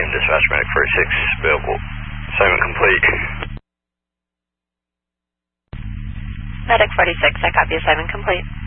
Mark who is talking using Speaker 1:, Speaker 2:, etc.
Speaker 1: Again, dispatch medic 46, available. Assignment complete.
Speaker 2: Medic 46, I copy, assignment complete.